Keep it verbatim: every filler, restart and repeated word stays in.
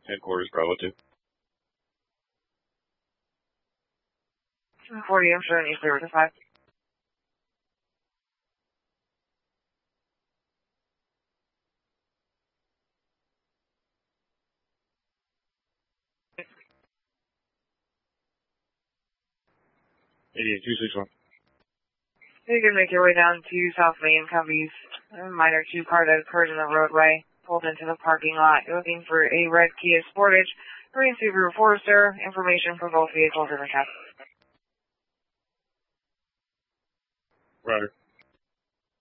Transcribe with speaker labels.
Speaker 1: Headquarters, Bravo two.
Speaker 2: forty, I'm showing you clear with the five.
Speaker 1: eighty-eight two six one.
Speaker 2: You can make your way down to South Main, copies. A minor two-car that occurred in the roadway. Pulled into the parking lot. You're looking for a red Kia Sportage, green Subaru Forester. Information for both vehicles in the cab.
Speaker 1: Roger.